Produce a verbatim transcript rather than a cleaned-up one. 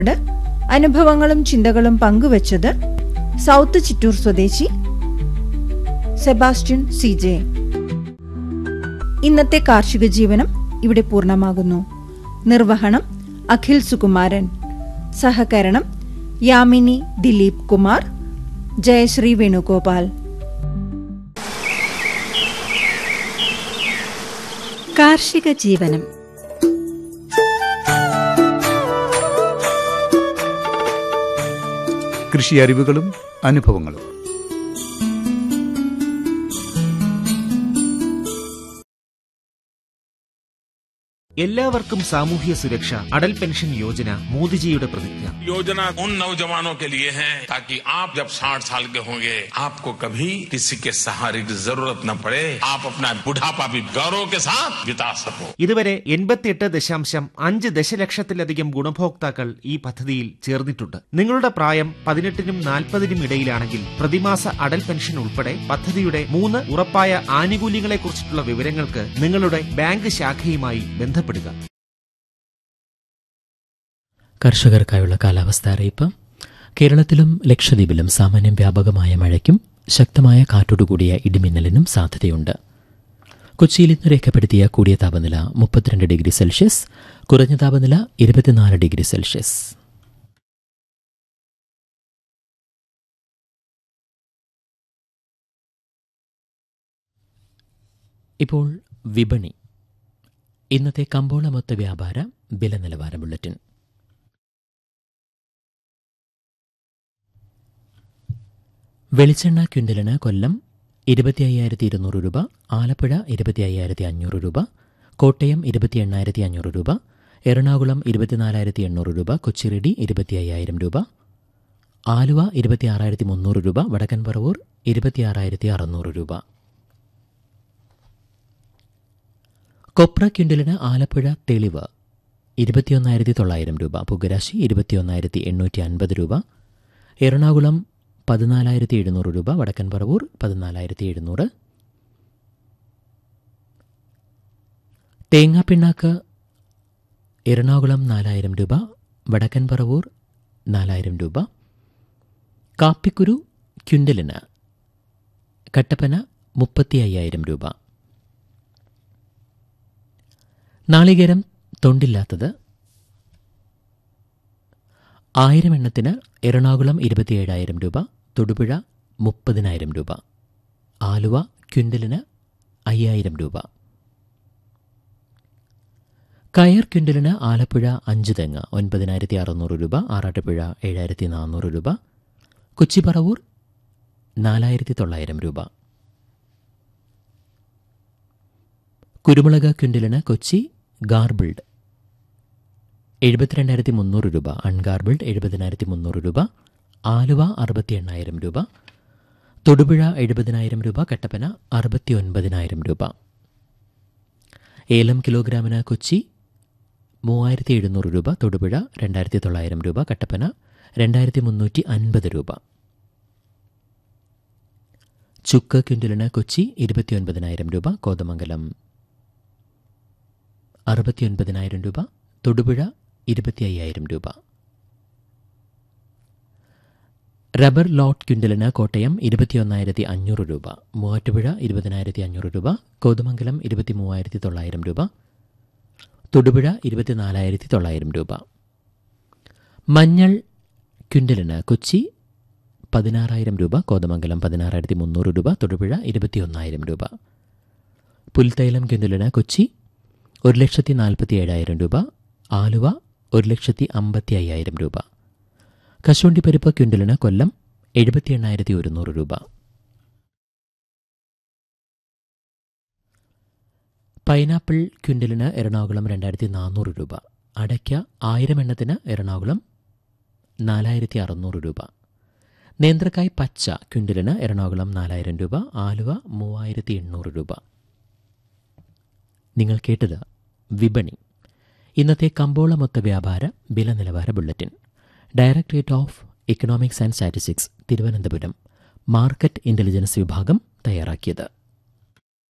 അനുഭവങ്ങളും ചിന്തകളും പങ്കുവച്ചത് സൗത്ത് ചിറ്റൂർ സ്വദേശി സെബാസ്റ്റ്യൻ സി ജെ. ഇന്നത്തെ കാർഷിക ജീവനം ഇവിടെ പൂർണ്ണമാകുന്നു. നിർവഹണം അഖിൽ സുകുമാരൻ. സഹകരണം യാമിനി ദിലീപ് കുമാർ, ജയശ്രീ വേണുഗോപാൽ. കാർഷിക ജീവനം. കൃഷി അറിവുകളും അനുഭവങ്ങളും. എല്ലാവർക്കും സാമൂഹ്യ സുരക്ഷ. അടൽ പെൻഷൻ യോജന മോദിജിയുടെ പ്രതിജ്ഞ. योजना उन नौजवानों के लिए है ताकि आप जब साठ साल के होंगे आपको कभी किसी के सहारे की जरूरत न पड़े, आप अपना बुढ़ापा भी गौरव के साथ बिता सको. ഇതുവരെ എൺപത്തിയെട്ട് ദശാംശം അഞ്ച് ദശലക്ഷത്തിലധികം ഗുണഭോക്താക്കൾ ഈ പദ്ധതിയിൽ ചേർന്നിട്ടുണ്ട്. നിങ്ങളുടെ പ്രായം പതിനെട്ടിനും നാൽപ്പതിനും ഇടയിലാണെങ്കിൽ പ്രതിമാസ അടൽ പെൻഷൻ ഉൾപ്പെടെ പദ്ധതിയുടെ മൂന്ന് ഉറപ്പായ ആനുകൂല്യങ്ങളെക്കുറിച്ചിട്ടുള്ള വിവരങ്ങൾക്ക് നിങ്ങളുടെ ബാങ്ക് ശാഖയുമായി ബന്ധപ്പെടുക. കർഷകർക്കായുള്ള കാലാവസ്ഥ അറിയിപ്പ്. കേരളത്തിലും ലക്ഷദ്വീപിലും സാമാന്യം വ്യാപകമായ മഴയ്ക്കും ശക്തമായ കാറ്റോടുകൂടിയ ഇടിമിന്നലിനും സാധ്യതയുണ്ട്. കൊച്ചിയിൽ ഇന്ന് രേഖപ്പെടുത്തിയ കൂടിയ താപനില മുപ്പത്തിരണ്ട് ഡിഗ്രി സെൽഷ്യസ്, കുറഞ്ഞ താപനില ഇരുപത്തിനാല് ഡിഗ്രി സെൽഷ്യസ്. ഇപ്പോൾ വിപണി. ഇന്നത്തെ കമ്പോള മൊത്ത വ്യാപാര വില നിലവാര ബുള്ളറ്റിൻ. വെളിച്ചെണ്ണ ക്വിൻ്റലിന് കൊല്ലം ഇരുപത്തി അയ്യായിരത്തി ഇരുന്നൂറ് രൂപ, ആലപ്പുഴ ഇരുപത്തി അയ്യായിരത്തി അഞ്ഞൂറ് രൂപ, കോട്ടയം ഇരുപത്തി എണ്ണായിരത്തി അഞ്ഞൂറ് രൂപ, എറണാകുളം ഇരുപത്തിനാലായിരത്തി എണ്ണൂറ് രൂപ, കൊച്ചിറെഡി ഇരുപത്തി അയ്യായിരം രൂപ, ആലുവ ഇരുപത്തി ആറായിരത്തി മുന്നൂറ് രൂപ, വടക്കൻ പറവൂർ ഇരുപത്തിയാറായിരത്തി അറുന്നൂറ് രൂപ. കൊപ്ര ക്വിൻ്റലിന് ആലപ്പുഴ തെളിവ് ഇരുപത്തിയൊന്നായിരത്തി തൊള്ളായിരം രൂപ, പുകരാശി ഇരുപത്തിയൊന്നായിരത്തി എണ്ണൂറ്റി അൻപത് രൂപ, എറണാകുളം പതിനാലായിരത്തി എഴുന്നൂറ് രൂപ, വടക്കൻ പറവൂർ പതിനാലായിരത്തി എഴുന്നൂറ്. തേങ്ങാപ്പിണ്ണാക്ക് എറണാകുളം നാലായിരം രൂപ, വടക്കൻ പറവൂർ നാലായിരം രൂപ. കാപ്പിക്കുരു ക്വിൻ്റലിന് കട്ടപ്പന മുപ്പത്തി അയ്യായിരം രൂപ. നാളികേരം തൊണ്ടില്ലാത്തത് ആയിരം എണ്ണത്തിന് എറണാകുളം ഇരുപത്തിയേഴായിരം രൂപ, തൊടുപുഴ മുപ്പതിനായിരം രൂപ, ആലുവ ക്വിൻ്റലിന് അയ്യായിരം രൂപ. കയർ ക്വിൻ്റലിന് ആലപ്പുഴ അഞ്ച് തെങ്ങ് ഒൻപതിനായിരത്തി അറുന്നൂറ് രൂപ, ആറാട്ടുപുഴ ഏഴായിരത്തി നാനൂറ് രൂപ, കൊച്ചിപ്പറവൂർ നാലായിരത്തി തൊള്ളായിരം രൂപ. കുരുമുളക് ക്വിൻ്റലിന് കൊച്ചി ഗാർബിൾഡ് എഴുപത്തിരണ്ടായിരത്തി മുന്നൂറ് രൂപ, അൺഗാർബിൾഡ് എഴുപതിനായിരത്തി മുന്നൂറ് രൂപ, ആലുവ അറുപത്തി എണ്ണായിരം രൂപ, തൊടുപുഴ എഴുപതിനായിരം രൂപ, കട്ടപ്പന അറുപത്തി ഒൻപതിനായിരം രൂപ. ഏലം കിലോഗ്രാമിന് കൊച്ചി മൂവായിരത്തി എഴുന്നൂറ് രൂപ, തൊടുപുഴ രണ്ടായിരത്തി തൊള്ളായിരം രൂപ, കട്ടപ്പന രണ്ടായിരത്തി മുന്നൂറ്റി അൻപത് രൂപ. ചുക്ക് ക്വിൻ്റലിന് കൊച്ചി ഇരുപത്തിയൊൻപതിനായിരം രൂപ, കോതമംഗലം അറുപത്തിയൊൻപതിനായിരം രൂപ, തൊടുപുഴ ഇരുപത്തി അയ്യായിരം രൂപ. റബ്ബർ ലോട്ട് ക്വിൻ്റലിന് കോട്ടയം ഇരുപത്തിയൊന്നായിരത്തി അഞ്ഞൂറ് രൂപ, മൂവാറ്റുപുഴ ഇരുപതിനായിരത്തി അഞ്ഞൂറ് രൂപ, കോതമംഗലം ഇരുപത്തി മൂവായിരത്തി തൊള്ളായിരം രൂപ, തൊടുപുഴ ഇരുപത്തിനാലായിരത്തി തൊള്ളായിരം രൂപ. മഞ്ഞൾ ക്വിൻ്റലിന് കൊച്ചി പതിനാറായിരം രൂപ, കോതമംഗലം പതിനാറായിരത്തി മുന്നൂറ് രൂപ, തൊടുപുഴ ഇരുപത്തിയൊന്നായിരം രൂപ. പുൽത്തൈലം ക്വിൻ്റലിന് കൊച്ചി ഒരു ലക്ഷത്തി നാൽപ്പത്തി ഏഴായിരം രൂപ, ആലുവ ഒരു ലക്ഷത്തി അമ്പത്തി അയ്യായിരം രൂപ. കശുവണ്ടി പരിപ്പ് ക്വിൻ്റലിന് കൊല്ലം എഴുപത്തി എണ്ണായിരത്തി ഒരുന്നൂറ് രൂപ. പൈനാപ്പിൾ ക്വിൻ്റലിന് എറണാകുളം രണ്ടായിരത്തി നാനൂറ് രൂപ, അടയ്ക്ക ആയിരം എണ്ണത്തിന് എറണാകുളം നാലായിരത്തി അറുന്നൂറ് രൂപ. നേന്ത്രക്കായ് പച്ച ക്വിൻ്റലിന് എറണാകുളം നാലായിരം രൂപ, ആലുവ മൂവായിരത്തി എണ്ണൂറ് രൂപ. നിങ്ങൾ കേട്ടത് വിപണി. ഇന്നത്തെ കമ്പോള മൊത്ത വ്യാപാര വില നിലവാര bulletin. Directorate of economics and statistics Thiruvananthapuram market intelligence വിഭാഗം തയ്യാറാക്കിയത്.